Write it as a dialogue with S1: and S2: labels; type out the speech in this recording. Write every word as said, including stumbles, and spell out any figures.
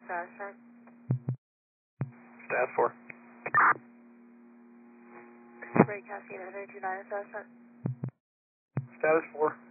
S1: Status check.
S2: Status four.
S1: Ray Cascade, N A two nine, status check.
S2: Status four.